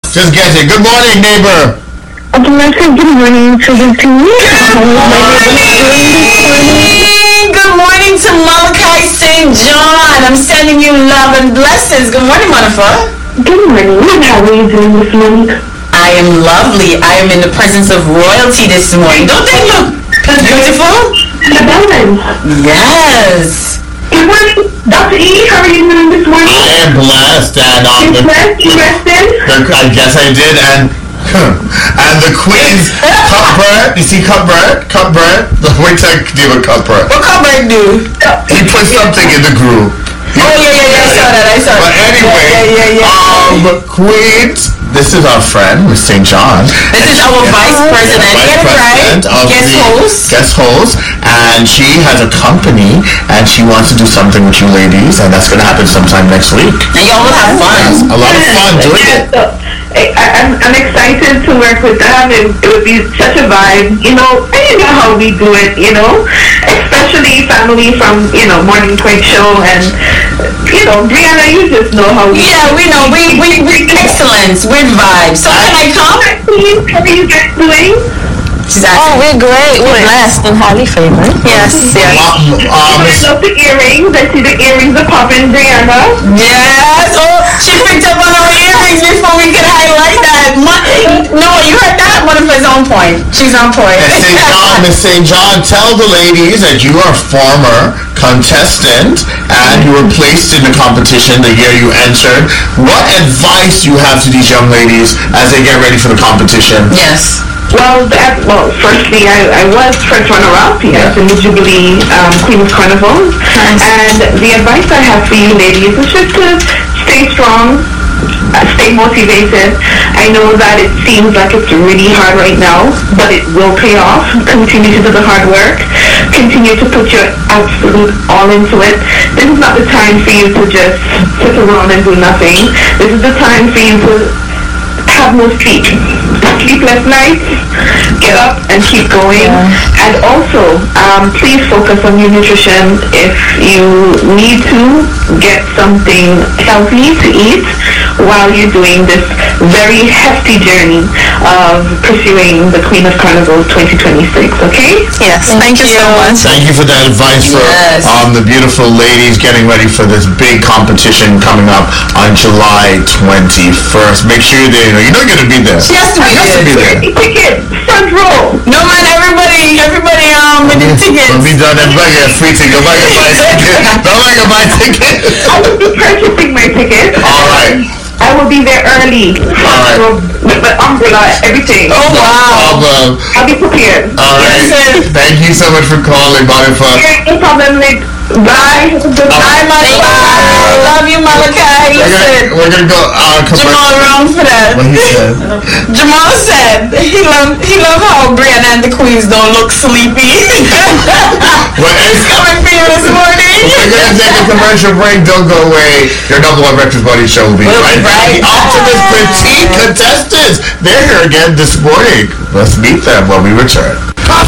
Just guess it. Good morning, neighbor. Good morning to the team. Good morning to Malachi St. John. I'm sending you love and blessings. Good morning, Monica. Good morning. How are you doing this morning? I am lovely. I am in the presence of royalty this morning. Don't they look beautiful? Yes. Good morning, Dr. E. How are you doing this morning? I am blessed, and You rested? I guess I did, and the Queen's Cuthbert. You see Cuthbert? Wait till I do a Cuthbert. What Cuthbert do? He put something in the groove. Oh, yeah, I saw that. But anyway, Queens, this is our friend, Miss St. John. This is our vice president. Get it right. Guest host. And she has a company, and she wants to do something with you ladies, and that's going to happen sometime next week. And y'all will have fun. A lot of fun doing it. I'm excited to work with them. It would be such a vibe. You know how we do it, especially family from, Morning Quake Show and, Brianna, you just know how we Yeah, we know. We excellence. We're vibes. So can I come? How are you guys doing? Exactly. We're great. We're blessed and highly favored. Yes. I love the earrings. I see the earrings are popping, Brianna. Yes. Oh, she picked up on our earrings before we could highlight that. No, you heard that? Monica's on point. She's on point. Miss St. John, tell the ladies that you are a former contestant and you were placed in the competition the year you entered. What advice do you have to these young ladies as they get ready for the competition? Yes. Well, firstly, I was first runner-up in the Jubilee Queen's Carnival. Nice. And the advice I have for you ladies is just to stay strong, stay motivated. I know that it seems like it's really hard right now, but it will pay off. Continue to do the hard work. Continue to put your absolute all into it. This is not the time for you to just sit around and do nothing. This is the time for you to have no sleepless nights, get up and keep going. And also, please focus on your nutrition. If you need to, get something healthy to eat while you're doing this very hefty journey of pursuing the Queen of Carnival 2026, okay? Yes, thank you so much. Thank you for that advice for the beautiful ladies getting ready for this big competition coming up on July 21st. Make sure you're not going to be there. She has to be there. Ticket, front row. No man, everybody with the tickets. When we done, everybody get a free ticket. Nobody can buy a ticket. Nobody can buy a ticket. I will be purchasing my ticket. All right. I will be there early. Alright. With my umbrella, everything. Oh, wow. Problem. I'll be prepared. All right. Yes, Thank you so much for calling, Bonifa. Yeah, no problem, Nick. Bye. Have a good Bye, Malachi. Love you, Malachi. Listen, We're gonna go Jamal wrong for that. What he said. Jamal said he loved how Brianna and the Queens don't look sleepy. He's coming for you this morning. We're gonna take a commercial break. Don't go away. Your number one breakfast buddy show will be right back. The Optimist Petite contestants. They're here again this morning. Let's meet them when we return.